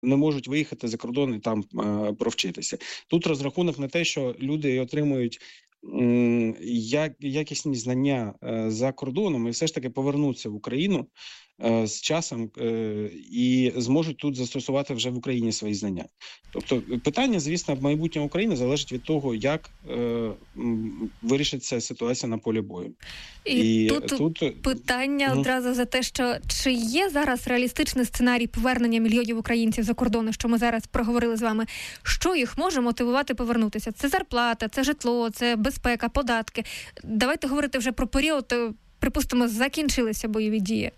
не можуть виїхати за кордон і там провчитися. Тут розрахунок на те, що люди отримують якісні знання за кордоном і все ж таки повернуться в Україну з часом і зможуть тут застосувати вже в Україні свої знання. Тобто питання, звісно, майбутнього України залежить від того, як вирішиться ситуація на полі бою. І тут питання одразу за те, що чи є зараз реалістичний сценарій повернення мільйонів українців за кордону, що ми зараз проговорили з вами, що їх може мотивувати повернутися? Це зарплата, це житло, це безпека, податки. Давайте говорити вже про період, припустимо, закінчилися бойові дії.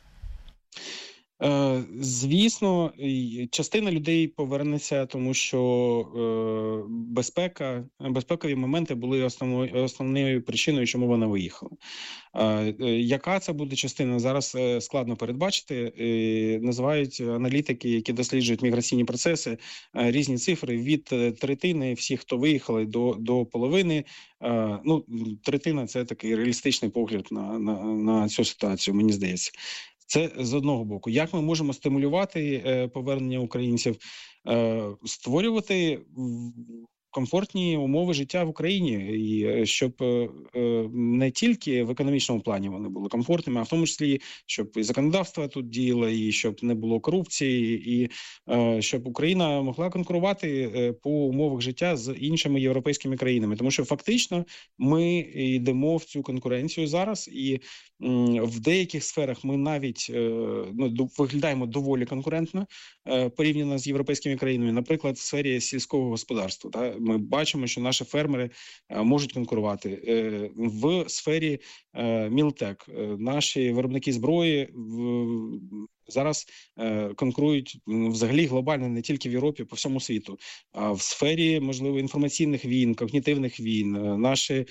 Звісно, частина людей повернеться, тому що безпекові моменти були основною причиною, чому вона виїхала. Яка це буде частина, зараз складно передбачити. Називають аналітики, які досліджують міграційні процеси, різні цифри від третини всіх, хто виїхали, до половини. Третина – це такий реалістичний погляд на цю ситуацію, мені здається. Це з одного боку. Як ми можемо стимулювати повернення українців? Створювати комфортні умови життя в Україні, і щоб не тільки в економічному плані вони були комфортними, а в тому числі, щоб і законодавство тут діяло, і щоб не було корупції, і щоб Україна могла конкурувати по умовах життя з іншими європейськими країнами. Тому що фактично ми йдемо в цю конкуренцію зараз, і в деяких сферах ми навіть виглядаємо доволі конкурентно порівняно з європейськими країнами. Наприклад, в сфері сільського господарства. Ми бачимо, що наші фермери можуть конкурувати. В сфері Мілтек наші виробники зброї зараз конкурують взагалі глобально не тільки в Європі, по всьому світу. А в сфері, можливо, інформаційних війн, когнітивних війн, наші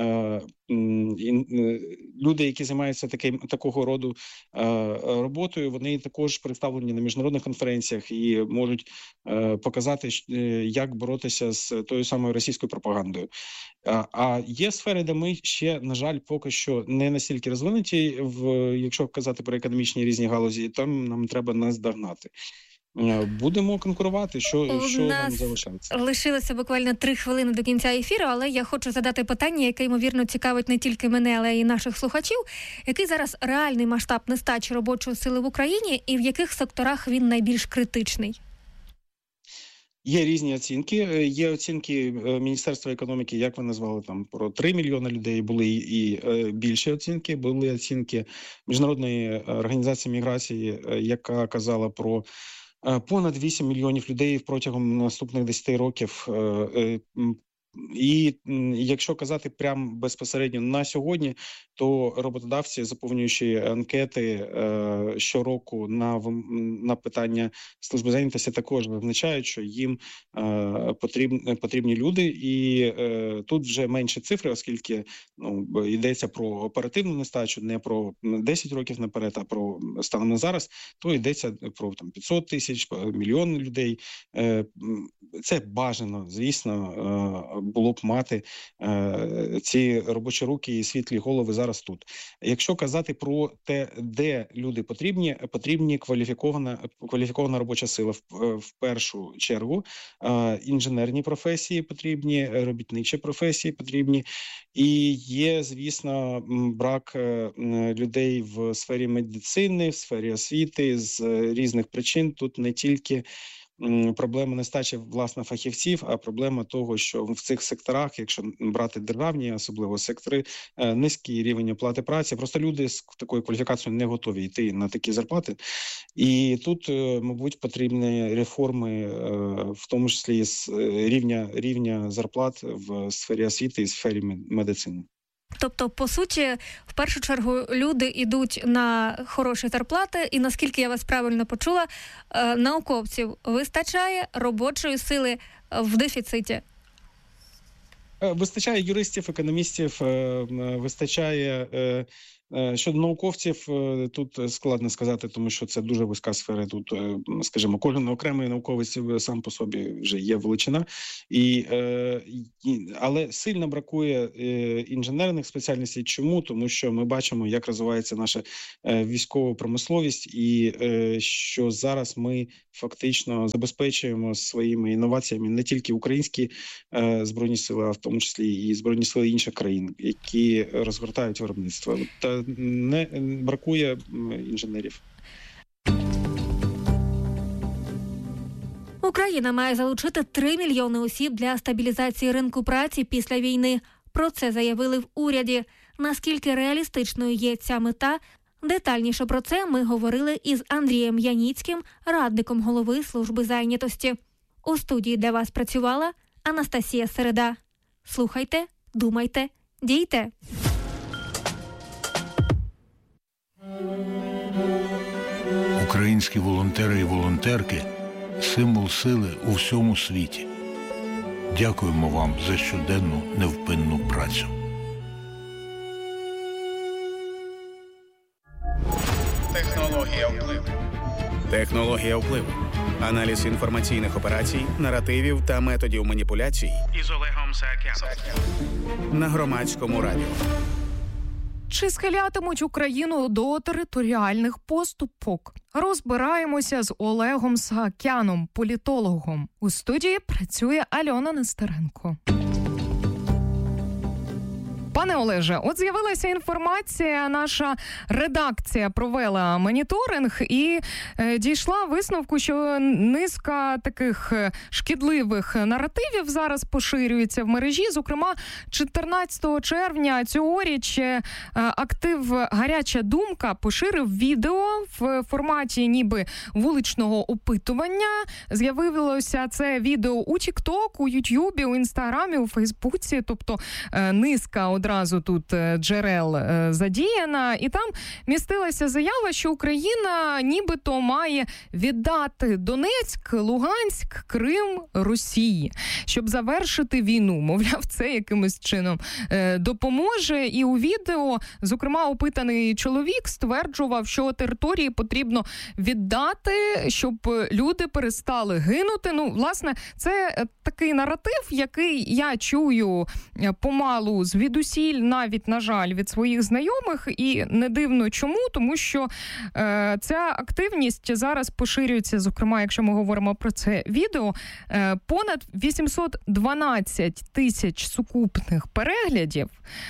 люди, які займаються такого роду роботою, вони також представлені на міжнародних конференціях і можуть показати, як боротися з тою самою російською пропагандою. А є сфери, де ми ще, на жаль, поки що не настільки розвинуті, якщо казати про економічні різні галузі, там нам треба наздогнати. Будемо конкурувати, що нам залишається. Лишилося буквально 3 хвилини до кінця ефіру, але я хочу задати питання, яке, ймовірно, цікавить не тільки мене, але й наших слухачів. Який зараз реальний масштаб нестачі робочої сили в Україні і в яких секторах він найбільш критичний? Є різні оцінки. Є оцінки Міністерства економіки, як ви назвали, там про 3 мільйони людей, були і більші оцінки. Були оцінки Міжнародної організації міграції, яка казала про понад 8 мільйонів людей протягом наступних 10 років. І якщо казати прямо безпосередньо на сьогодні, то роботодавці, заповнюючи анкети щороку на питання служби зайнятості, також визначають, що їм потрібні люди. І тут вже менші цифри, оскільки йдеться про оперативну нестачу, не про 10 років наперед, а про станом на зараз, то йдеться про 500 тисяч, мільйон людей. Це бажано, звісно, було б мати ці робочі руки і світлі голови зараз тут. Якщо казати про те, де люди потрібні кваліфікована робоча сила в першу чергу, інженерні професії потрібні, робітничі професії потрібні, і є, звісно, брак людей в сфері медицини, в сфері освіти з різних причин. Тут не тільки проблема нестачі, власне, фахівців, а проблема того, що в цих секторах, якщо брати державні, особливо сектори, низький рівень оплати праці, просто люди з такою кваліфікацією не готові йти на такі зарплати. І тут, мабуть, потрібні реформи, в тому числі з рівня зарплат в сфері освіти і сфері медицини. Тобто, по суті, в першу чергу люди йдуть на хороші зарплати, і, наскільки я вас правильно почула, науковців вистачає, робочої сили в дефіциті. Вистачає юристів, економістів, вистачає Щодо науковців, тут складно сказати, тому що це дуже вузька сфера. Тут, скажімо, кожен окремий науковець сам по собі вже є величина, але сильно бракує інженерних спеціальностей. Чому? Тому що ми бачимо, як розвивається наша військова промисловість, і що зараз ми фактично забезпечуємо своїми інноваціями не тільки українські збройні сили, а в тому числі і збройні сили інших країн, які розгортають виробництво. Та не бракує інженерів. Україна має залучити 3 мільйони осіб для стабілізації ринку праці після війни. Про це заявили в уряді. Наскільки реалістичною є ця мета? Детальніше про це ми говорили із Андрієм Яніцьким, радником голови служби зайнятості. У студії для вас працювала Анастасія Середа. Слухайте, думайте, дійте. Українські волонтери і волонтерки – символ сили у всьому світі. Дякуємо вам за щоденну невпинну працю. Технологія впливу. Технологія впливу. Аналіз інформаційних операцій, наративів та методів маніпуляцій із Олегом Саакяном на Громадському радіо. Чи схилятимуть Україну до територіальних поступок? Розбираємося з Олегом Саакяном, політологом. У студії працює Альона Нестеренко. Пане Олеже, от з'явилася інформація, наша редакція провела моніторинг і дійшла висновку, що низка таких шкідливих наративів зараз поширюється в мережі. Зокрема, 14 червня цьогоріч актив «Гаряча думка» поширив відео в форматі ніби вуличного опитування. З'явилося це відео у TikTok, у YouTube, у Інстаграмі, у Фейсбуці, тобто низка одразу тут джерел задіяна, і там містилася заява, що Україна нібито має віддати Донецьк, Луганськ, Крим Росії, щоб завершити війну. Мовляв, це якимось чином допоможе. І у відео, зокрема, опитаний чоловік стверджував, що території потрібно віддати, щоб люди перестали гинути. Ну, власне, це такий наратив, який я чую помалу звідусіль, навіть, на жаль, від своїх знайомих, і не дивно чому, тому що ця активність зараз поширюється, зокрема, якщо ми говоримо про це відео, понад 812 тисяч сукупних переглядів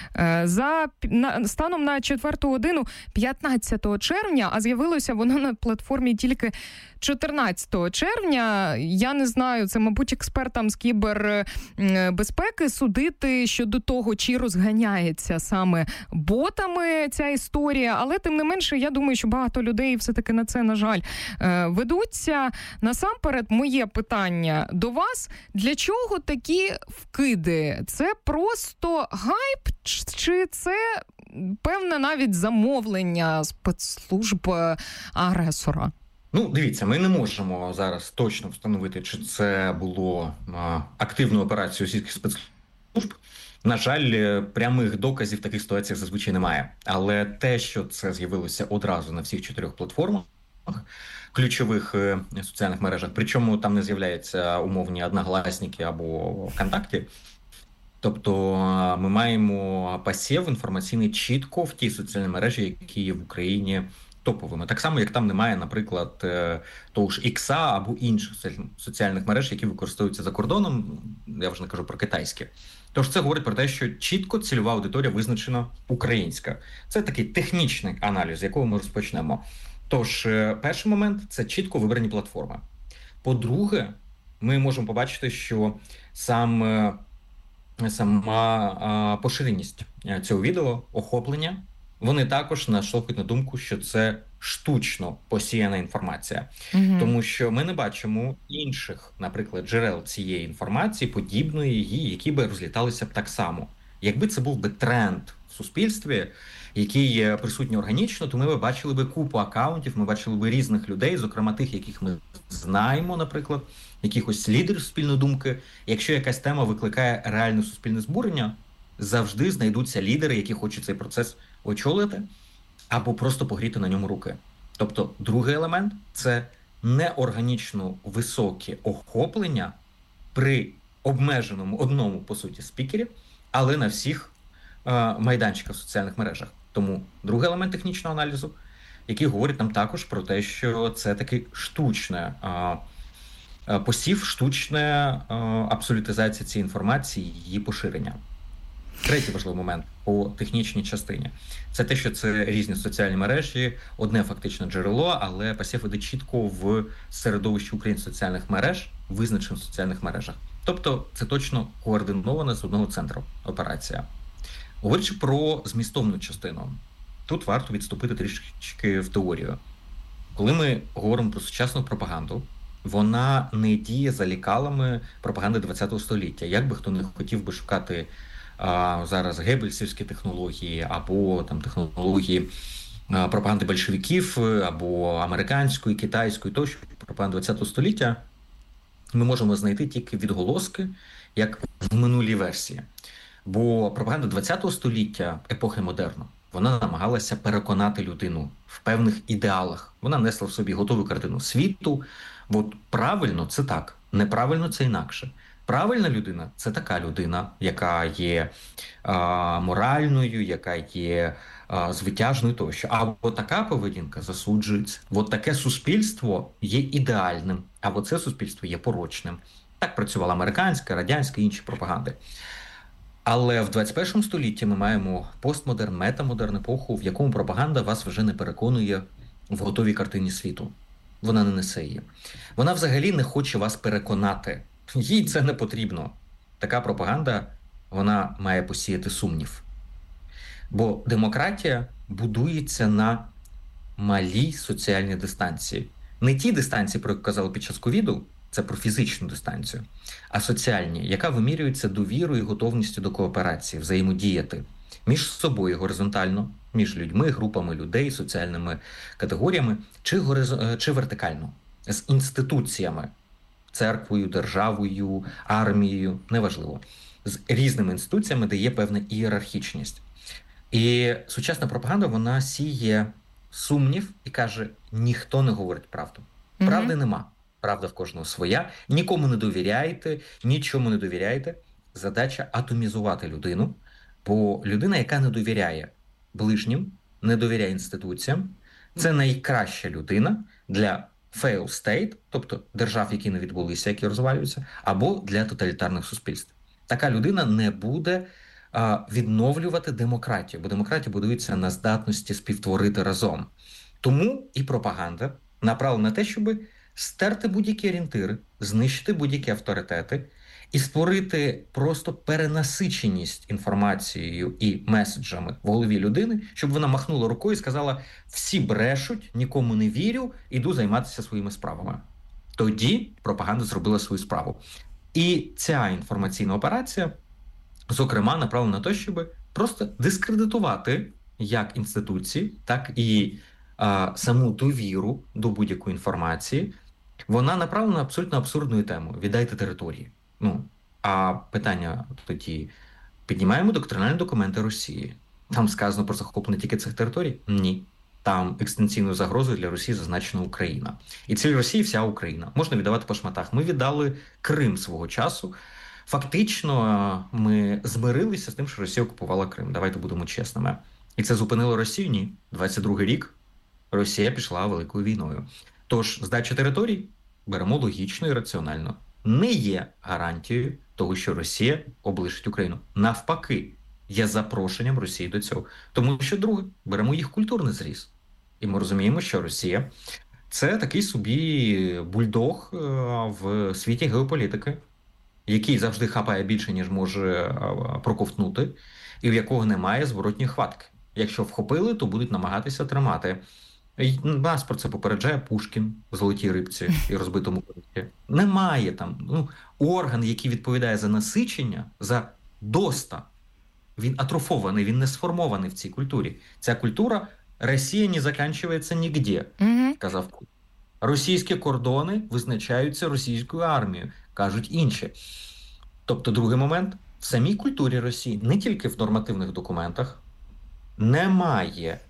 станом на 4 годину 15 червня, а з'явилося воно на платформі тільки 14 червня. Я не знаю, це, мабуть, експертам з кібербезпеки судити щодо того, чи розганяється саме ботами ця історія, але тим не менше, я думаю, що багато людей все-таки на це, на жаль, ведуться. Насамперед, моє питання до вас: для чого такі вкиди? Це просто гайп, чи це певне навіть замовлення спецслужб агресора? Ну, дивіться, ми не можемо зараз точно встановити, чи це було активною операцією російських спецслужб. На жаль, прямих доказів в таких ситуаціях зазвичай немає. Але те, що це з'явилося одразу на всіх 4 платформах, ключових соціальних мережах, причому там не з'являються умовні одногласники або ВКонтакті, тобто ми маємо посів інформаційний чітко в ті соціальні мережі, які є в Україні топовими. Так само, як там немає, наприклад, того ж Ікса або інших соціальних мереж, які використовуються за кордоном, я вже не кажу про китайські. Тож це говорить про те, що чітко цільова аудиторія визначена українська. Це такий технічний аналіз, з якого ми розпочнемо. Тож, перший момент – це чітко вибрані платформи. По-друге, ми можемо побачити, що сама поширеність цього відео, охоплення, вони також наштовхують на думку, що це штучно посіяна інформація. Тому що ми не бачимо інших, наприклад, джерел цієї інформації, подібної її, які би розліталися б так само. Якби це був би тренд в суспільстві, який присутній органічно, то ми б бачили би купу акаунтів, ми бачили би різних людей, зокрема тих, яких ми знаємо, наприклад, якихось лідерів суспільної думки. Якщо якась тема викликає реальне суспільне збурення, завжди знайдуться лідери, які хочуть цей процес очолити. або просто погріти на ньому руки. Тобто другий елемент – це неорганічно високі охоплення при обмеженому одному, по суті, спікері, але на всіх майданчиках в соціальних мережах. Тому другий елемент технічного аналізу, який говорить нам також про те, що це такий штучне посів, штучна абсолютизація цієї інформації, її поширення. Третій важливий момент по технічній частині – це те, що це різні соціальні мережі, одне фактично джерело, але посів іде чітко в середовищі українських соціальних мереж, визначених соціальних мережах. Тобто це точно координована з одного центру операція. Говорячи про змістовну частину, тут варто відступити трішки в теорію. Коли ми говоримо про сучасну пропаганду, вона не діє за лікалами пропаганди ХХ століття. Як би хто не хотів би шукати зараз геббельсівські технології або там технології пропаганди большевиків, або американської, китайської, тощо пропаганди ХХ століття, ми можемо знайти тільки відголоски, як в минулій версії. Бо пропаганда ХХ століття, епохи модерну, вона намагалася переконати людину в певних ідеалах. Вона несла в собі готову картину світу. От правильно – це так, неправильно – це інакше. Правильна людина – це така людина, яка є моральною, яка є звитяжною тощо. А от така поведінка засуджується. От таке суспільство є ідеальним, а от це суспільство є порочним. Так працювала американська, радянська і інші пропаганди. Але в 21 столітті ми маємо постмодерн, метамодерн епоху, в якому пропаганда вас вже не переконує в готовій картині світу. Вона не несе її. Вона взагалі не хоче вас переконати. Їй це не потрібно. Така пропаганда, вона має посіяти сумнів. Бо демократія будується на малій соціальній дистанції. Не ті дистанції, про які казали під час ковіду, це про фізичну дистанцію, а соціальні, яка вимірюється довірою і готовністю до кооперації, взаємодіяти між собою горизонтально, між людьми, групами людей, соціальними категоріями, чи вертикально, з інституціями, церквою, державою, армією, неважливо, з різними інституціями, де є певна ієрархічність. І сучасна пропаганда, вона сіє сумнів і каже, ніхто не говорить правду. Правди нема. Правда в кожного своя. Нікому не довіряйте, нічому не довіряйте. Задача атомізувати людину, бо людина, яка не довіряє ближнім, не довіряє інституціям, це найкраща людина для fail state, тобто держав, які не відбулися, які розвалюються, або для тоталітарних суспільств. Така людина не буде відновлювати демократію, бо демократія будується на здатності співтворити разом. Тому і пропаганда направлена на те, щоб стерти будь-які орієнтири, знищити будь-які авторитети і створити просто перенасиченість інформацією і меседжами в голові людини, щоб вона махнула рукою і сказала, всі брешуть, нікому не вірю, іду займатися своїми справами. Тоді пропаганда зробила свою справу. І ця інформаційна операція, зокрема, направлена на те, щоб просто дискредитувати як інституції, так і саму довіру до будь-якої інформації. Вона направлена на абсолютно абсурдною темою. Віддайте території. А питання тоді, піднімаємо доктринальні документи Росії. Там сказано про захоплення тільки цих територій? Ні. Там екстенційною загрозою для Росії зазначена Україна. І ціль Росії вся Україна. Можна віддавати по шматах. Ми віддали Крим свого часу. Фактично, ми змирилися з тим, що Росія окупувала Крим. Давайте будемо чесними. І це зупинило Росію? Ні. 22-й рік Росія пішла великою війною. Тож, здача територій, беремо логічно і раціонально, не є гарантією того, що Росія облишить Україну. Навпаки, є запрошенням Росії до цього. Тому що, друге, беремо їх культурний зріз. І ми розуміємо, що Росія – це такий собі бульдог в світі геополітики, який завжди хапає більше, ніж може проковтнути, і в якого немає зворотньої хватки. Якщо вхопили, то будуть намагатися тримати. Нас про це попереджає Пушкін в «Золотій рибці» і «Розбитому кориті». Немає там орган, який відповідає за насичення, за доста. Він атрофований, він не сформований в цій культурі. Ця культура «Росія не закінчується нігде», казав Путін. Російські кордони визначаються російською армією, кажуть інші. Тобто другий момент, в самій культурі Росії, не тільки в нормативних документах, немає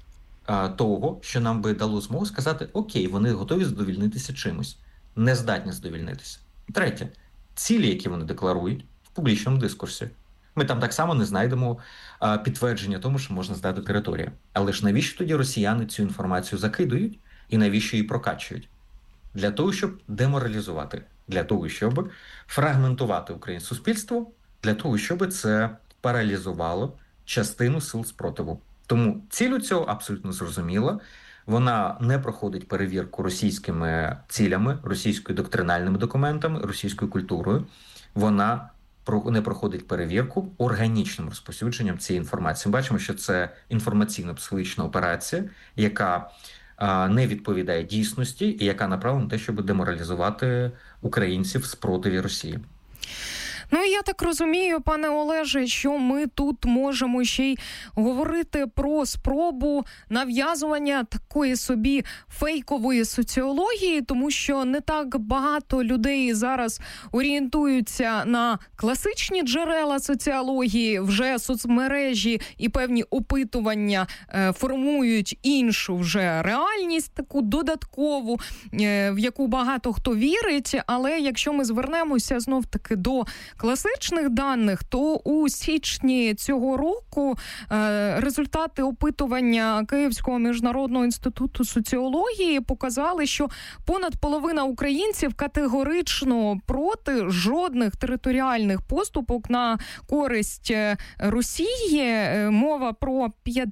того, що нам би дало змогу сказати, окей, вони готові задовільнитися чимось, не здатні задовільнитися. Третє, цілі, які вони декларують в публічному дискурсі. Ми там так само не знайдемо підтвердження тому, що можна здати територію. Але ж навіщо тоді росіяни цю інформацію закидують і навіщо її прокачують? Для того, щоб деморалізувати, для того, щоб фрагментувати українське суспільство, для того, щоб це паралізувало частину сил спротиву. Тому ціль у цього абсолютно зрозуміла. Вона не проходить перевірку російськими цілями, російською доктринальними документами, російською культурою. Вона не проходить перевірку органічним розповсюдженням цієї інформації. Ми бачимо, що це інформаційно-психологічна операція, яка не відповідає дійсності і яка направлена на те, щоб деморалізувати українців в спротиві Росії. Ну, і я так розумію, пане Олеже, що ми тут можемо ще й говорити про спробу нав'язування такої собі фейкової соціології, тому що не так багато людей зараз орієнтуються на класичні джерела соціології, вже соцмережі і певні опитування формують іншу вже реальність, таку додаткову, в яку багато хто вірить, але якщо ми звернемося знов-таки до класичних даних, то у січні цього року результати опитування Київського міжнародного інституту соціології показали, що понад половина українців категорично проти жодних територіальних поступок на користь Росії. Мова про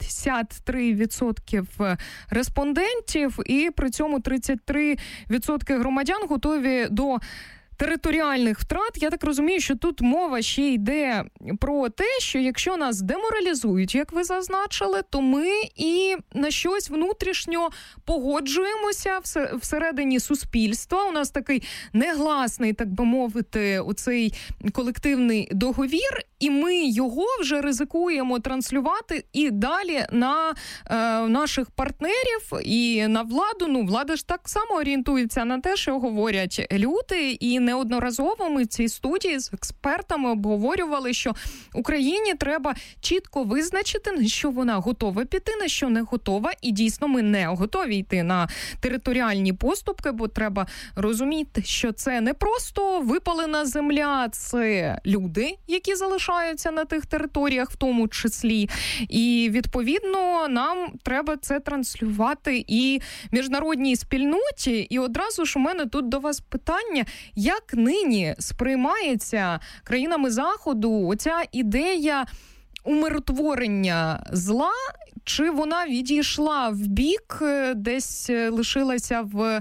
53% респондентів, і при цьому 33% громадян готові до територіальних втрат. Я так розумію, що тут мова ще йде про те, що якщо нас деморалізують, як ви зазначили, то ми і на щось внутрішньо погоджуємося всередині суспільства. У нас такий негласний, так би мовити, оцей колективний договір, і ми його вже ризикуємо транслювати і далі на наших партнерів і на владу. Ну, влада ж так само орієнтується на те, що говорять люди, і неодноразово ми в цій студії з експертами обговорювали, що Україні треба чітко визначити, на що вона готова піти, на що не готова. І дійсно ми не готові йти на територіальні поступки, бо треба розуміти, що це не просто випалена земля, це люди, які залишаються на тих територіях в тому числі. І відповідно нам треба це транслювати і міжнародній спільноті. І одразу ж у мене тут до вас питання, як нині сприймається країнами Заходу оця ідея умиротворення зла, чи вона відійшла в бік, десь лишилася в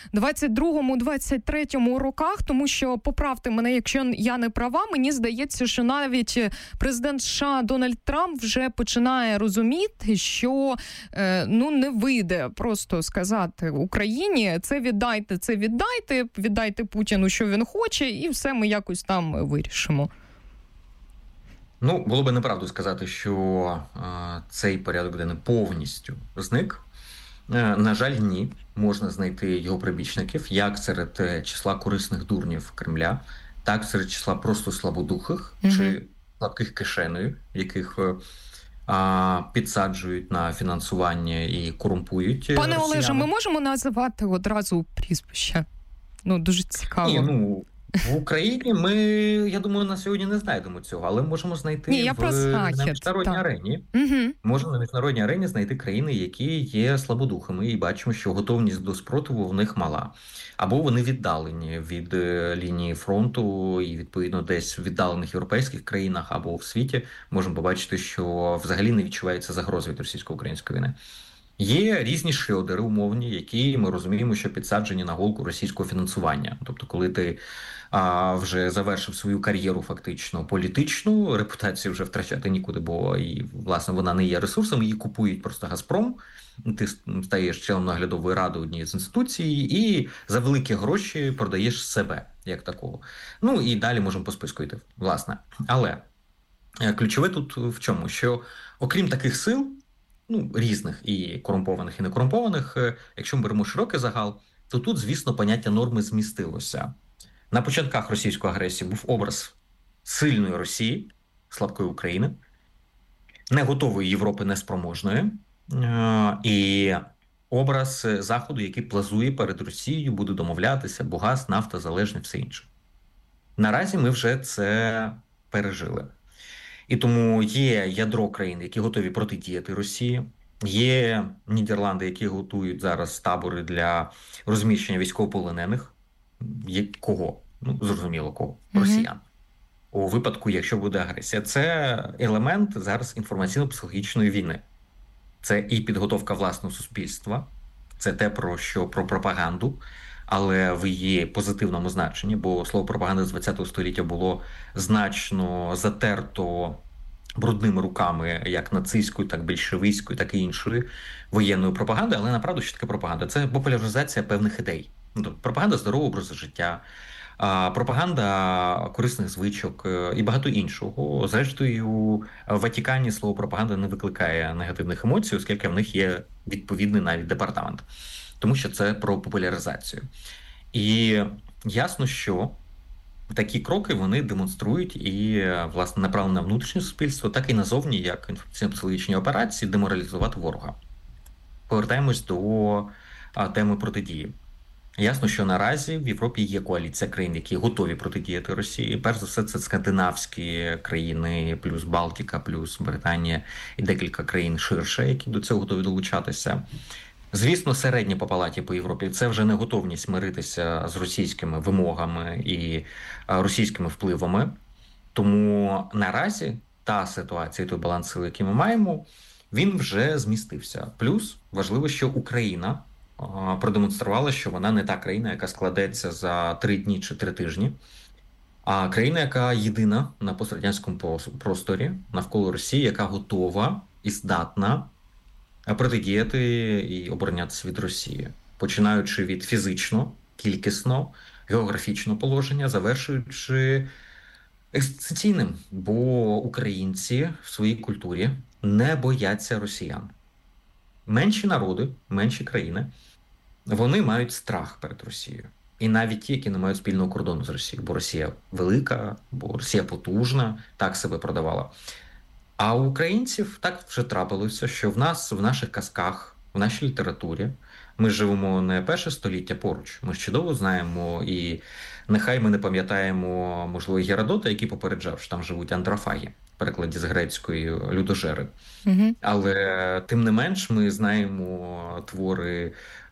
22-23 роках, тому що, поправте мене, якщо я не права, мені здається, що навіть президент США Дональд Трамп вже починає розуміти, що не вийде просто сказати Україні, це віддайте Путіну, що він хоче, і все ми якось там вирішимо. Ну, було би неправду сказати, що цей порядок денний повністю зник. На жаль, ні. Можна знайти його прибічників, як серед числа корисних дурнів Кремля, так серед числа просто слабодухих чи слабких кишенею, яких підсаджують на фінансування і корумпують. Пане Олеже, ми можемо називати одразу прізвища? Ну, дуже цікаво. Ні, в Україні ми, я думаю, на сьогодні не знайдемо цього, але можемо знайти на міжнародній арені. Можемо на міжнародній арені знайти країни, які є слабодухами, і бачимо, що готовність до спротиву в них мала. Або вони віддалені від лінії фронту і, відповідно, десь в віддалених європейських країнах або в світі можемо побачити, що взагалі не відчувається загрози від російсько-української війни. Є різні шрьодери умовні, які ми розуміємо, що підсаджені на голку російського фінансування. Тобто, коли ти вже завершив свою кар'єру фактично політичну, репутацію вже втрачати нікуди, бо і, власне, вона не є ресурсом, її купують просто Газпром, ти стаєш членом наглядової ради однієї з інституцій і за великі гроші продаєш себе, як такого. Ну і далі можемо по списку йти, власне. Але ключове тут в чому? Що окрім таких сил, різних і корумпованих, і некорумпованих, якщо ми беремо широкий загал, то тут, звісно, поняття норми змістилося. На початках російської агресії був образ сильної Росії, слабкої України, не готової Європи, неспроможної, і образ Заходу, який плазує перед Росією, буде домовлятися, бо газ, нафта, залежне, все інше. Наразі ми вже це пережили. І тому є ядро країн, які готові протидіяти Росії. Є Нідерланди, які готують зараз табори для розміщення військовополонених. Є кого? Ну, зрозуміло, кого? Росіян. У випадку, якщо буде агресія. Це елемент зараз інформаційно-психологічної війни. Це і підготовка власного суспільства, це те, про пропаганду, але в її позитивному значенні, бо слово пропаганда з ХХ століття було значно затерто брудними руками, як нацистською, так більшовицькою, так і іншої воєнної пропаганди. Але направду, що таке пропаганда? Це популяризація певних ідей. Пропаганда здорового образу життя, пропаганда корисних звичок і багато іншого. Зрештою, в Ватикані слово пропаганда не викликає негативних емоцій, оскільки в них є відповідний навіть департамент. Тому що це про популяризацію. І ясно, що такі кроки вони демонструють і, власне, направлено на внутрішнє суспільство, так і назовні, як інформаційно-психологічні операції, деморалізувати ворога. Повертаємось до теми протидії. Ясно, що наразі в Європі є коаліція країн, які готові протидіяти Росії. Перш за все, це скандинавські країни, плюс Балтика, плюс Британія і декілька країн ширше, які до цього готові долучатися. Звісно, середні по палаті по Європі – це вже не готовність миритися з російськими вимогами і російськими впливами. Тому наразі та ситуація, той баланс сил, який ми маємо, він вже змістився. Плюс важливо, що Україна продемонструвала, що вона не та країна, яка складеться за 3 дні чи 3 тижні, а країна, яка єдина на пострадянському просторі навколо Росії, яка готова і здатна протидіяти і оборонятися від Росії, починаючи від фізично, кількісно, географічного положення, завершуючи екзистенційним, бо українці в своїй культурі не бояться росіян. Менші народи, менші країни, вони мають страх перед Росією. І навіть ті, які не мають спільного кордону з Росією, бо Росія велика, бо Росія потужна, так себе продавала. А у українців так вже трапилося, що в нас, в наших казках, в нашій літературі, ми живемо не перше століття поруч, ми ж чудово знаємо, і нехай ми не пам'ятаємо, можливо, Геродота, який попереджав, що там живуть антрофаги, в перекладі з грецької людожери. Але тим не менш ми знаємо твори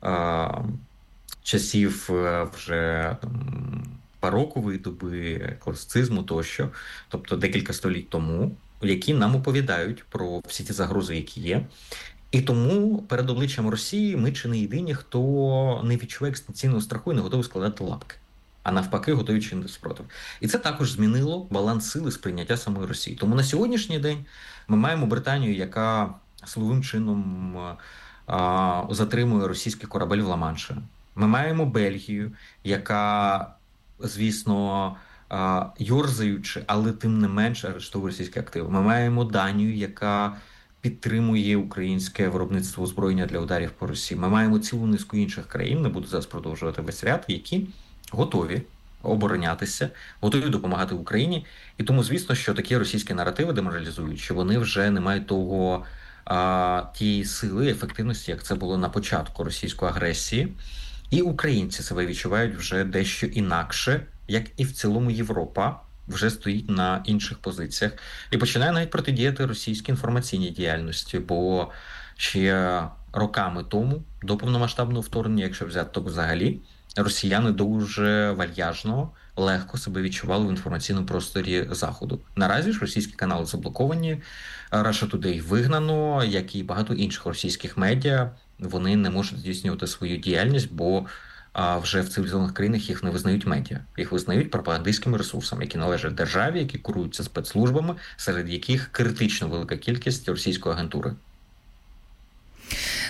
часів вже барокової доби, класицизму тощо, тобто декілька століть тому, які нам оповідають про всі ті загрози, які є. І тому перед обличчям Росії ми чи не єдині, хто не відчуває екзистенційного страху і не готовий складати лапки, а навпаки готові чинити спротив. І це також змінило баланс сили сприйняття самої Росії. Тому на сьогоднішній день ми маємо Британію, яка силовим чином затримує російський корабель в Ла-Манші. Ми маємо Бельгію, яка, звісно, йорзаючи, але тим не менше арештовує російські активи. Ми маємо Данію, яка підтримує українське виробництво озброєння для ударів по Росії. Ми маємо цілу низку інших країн, не буду зараз продовжувати весь ряд, які готові оборонятися, готові допомагати Україні. І тому, звісно, що такі російські наративи деморалізують, що вони вже не мають тієї сили, ефективності, як це було на початку російської агресії. І українці себе відчувають вже дещо інакше, як і в цілому Європа вже стоїть на інших позиціях і починає навіть протидіяти російській інформаційній діяльності, бо ще роками тому, до повномасштабного вторгнення, якщо взяти то взагалі, росіяни дуже вальяжно, легко себе відчували в інформаційному просторі Заходу. Наразі ж російські канали заблоковані, Russia Today вигнано, як і багато інших російських медіа, вони не можуть здійснювати свою діяльність, бо вже в цивілізованих країнах їх не визнають медіа. Їх визнають пропагандистськими ресурсами, які належать державі, які куруються спецслужбами, серед яких критично велика кількість російської агентури. Та,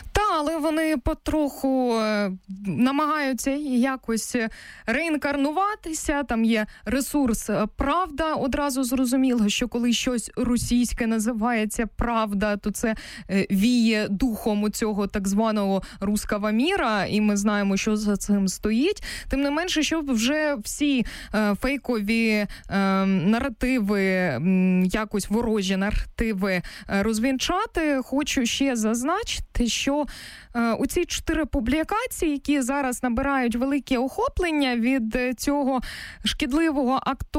але вони потроху намагаються якось реінкарнуватися. Там є ресурс «Правда». Одразу зрозуміло, що коли щось російське називається «Правда», то це віє духом у цього так званого «русского міра», і ми знаємо, що за цим стоїть. Тим не менше, щоб вже всі фейкові наративи, якось ворожі наративи розвінчати, хочу ще зазначити, що у ці 4 публікації, які зараз набирають велике охоплення від цього шкідливого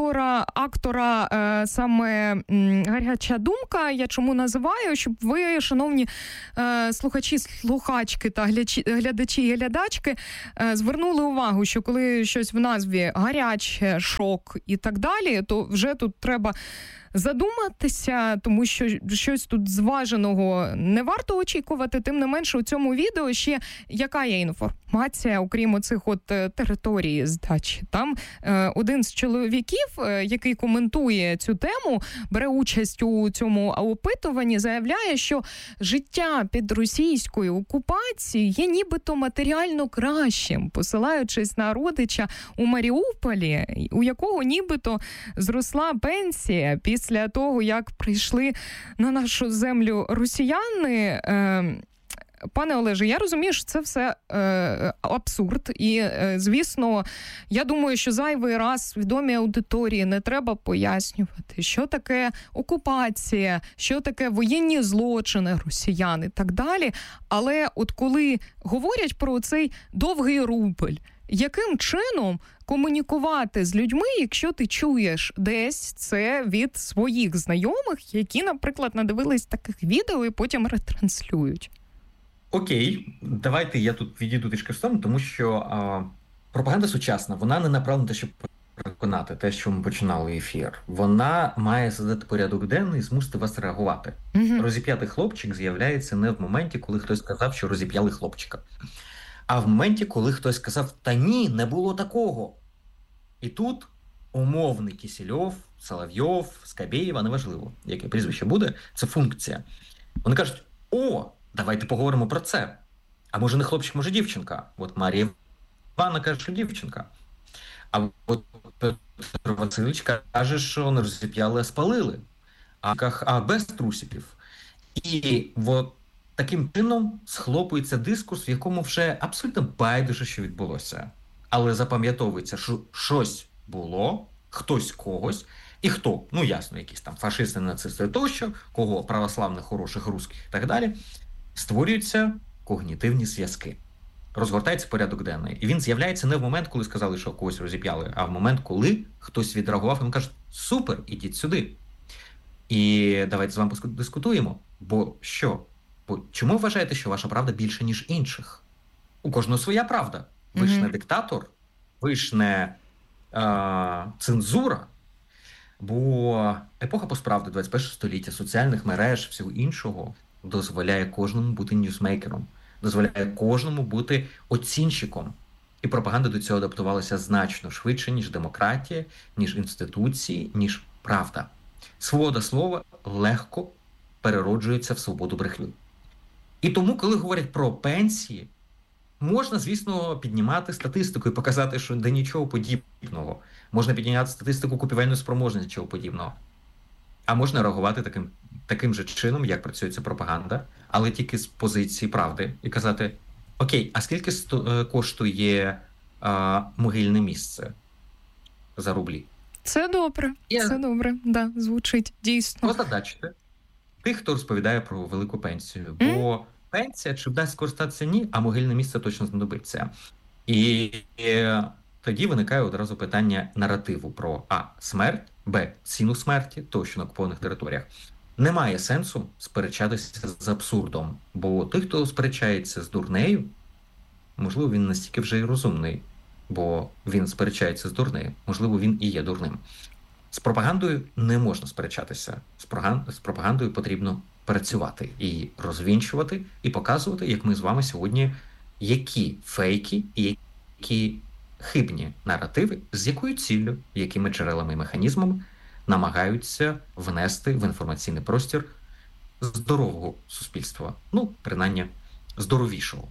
актора саме «Гаряча думка», я чому називаю, щоб ви, шановні слухачі, слухачки та глядачі і глядачки, звернули увагу, що коли щось в назві гаряче, шок і так далі, то вже тут треба задуматися, тому що щось тут зваженого не варто очікувати. Тим не менше, у цьому відео ще яка є інформація, окрім оцих територій здачі. Там один з чоловіків, який коментує цю тему, бере участь у цьому опитуванні, заявляє, що життя під російською окупацією є нібито матеріально кращим, посилаючись на родича у Маріуполі, у якого нібито зросла пенсія після того, як прийшли на нашу землю росіяни. Пане Олеже, я розумію, що це все абсурд. І, звісно, я думаю, що зайвий раз свідомій аудиторії не треба пояснювати, що таке окупація, що таке воєнні злочини росіян і так далі. Але от коли говорять про цей довгий рубль, яким чином комунікувати з людьми, якщо ти чуєш десь це від своїх знайомих, які, наприклад, надивились таких відео і потім ретранслюють? Окей, давайте я тут відійду трішки в сторону, тому що пропаганда сучасна, вона не направлена те, щоб переконати те, що ми починали ефір. Вона має задати порядок денний і змусити вас реагувати. Розіп'ятий хлопчик з'являється не в моменті, коли хтось сказав, що розіп'яли хлопчика, а в моменті, коли хтось сказав, та ні, не було такого. І тут умовний Кісельов, Соловйов, Скабєєва, неважливо, яке прізвище буде, це функція. Вони кажуть, о, давайте поговоримо про це. А може не хлопчик, може дівчинка. От Марія Івановна каже, що дівчинка. А от Петро Васильович каже, що не розіп'яли, а спалили. А без трусиків. І от таким чином схлопується дискурс, в якому вже абсолютно байдуже, що відбулося. Але запам'ятовується, що щось було, хтось когось, і хто, ну ясно, якісь там фашисти, нацисти тощо, кого православних, хороших, русських і так далі, створюються когнітивні зв'язки. Розгортається порядок денний. І він з'являється не в момент, коли сказали, що когось розіп'яли, а в момент, коли хтось відреагував, і він каже, супер, ідіть сюди. І давайте з вами дискутуємо. Бо що? Бо чому вважаєте, що ваша правда більше, ніж інших? У кожного своя правда. Ви ж не диктатор, ви ж не цензура. Бо епоха постправди, 21 століття, соціальних мереж, всього іншого дозволяє кожному бути ньюсмейкером, дозволяє кожному бути оцінщиком. І пропаганда до цього адаптувалася значно швидше, ніж демократія, ніж інституції, ніж правда. Свобода слова легко перероджується в свободу брехні. І тому, коли говорять про пенсії, можна, звісно, піднімати статистику і показати, що до нічого подібного. Можна підняти статистику купівельної спроможності, нічого подібного. А можна реагувати таким же чином, як працює ця пропаганда, але тільки з позиції правди. І казати, окей, а скільки коштує могильне місце за рублі? Це добре, це добре, да, звучить дійсно. Озадачте тих, хто розповідає про велику пенсію. Бо пенсія, чи вдасть скористатися, ні, а могильне місце точно знадобиться. І тоді виникає одразу питання наративу про а. смерть, б. ціну смерті, тощо на окупованих територіях. Немає сенсу сперечатися з абсурдом, бо той, хто сперечається з дурнею, можливо, він настільки вже й розумний, бо він сперечається з дурнею, можливо, він і є дурним. З пропагандою не можна сперечатися. З пропагандою потрібно працювати і розвінчувати, і показувати, як ми з вами сьогодні, які фейки і які хибні наративи, з якою ціллю, якими джерелами і механізмами намагаються внести в інформаційний простір здорового суспільства. Ну, принаймні, здоровішого.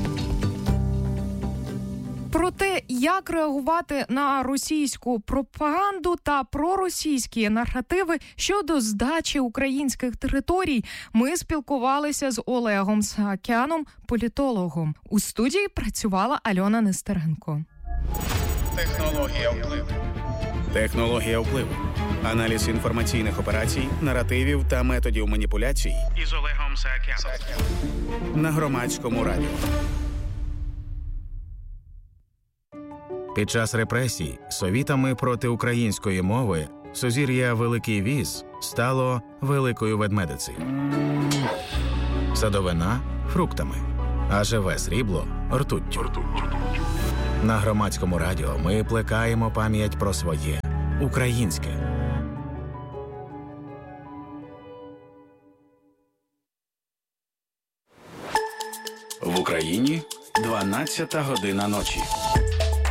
Про те, як реагувати на російську пропаганду та проросійські наративи щодо здачі українських територій, ми спілкувалися з Олегом Саакяном, політологом. У студії працювала Альона Нестеренко. Технологія впливу. Технологія впливу. Аналіз інформаційних операцій, наративів та методів маніпуляцій із Олегом Саакяном. На Громадському радіо. Під час репресій совітами проти української мови сузір'я Великий Віз стало Великою Ведмедицею. Садовина – фруктами, а живе срібло – ртуттю. На Громадському радіо ми плекаємо пам'ять про своє українське. В Україні 12 година ночі.